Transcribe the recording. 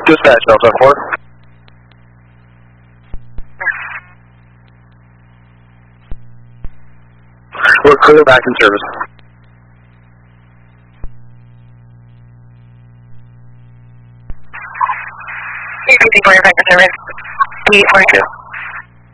Dispatch, Delta 4. We're clear back in service. APC 45 for service. 842.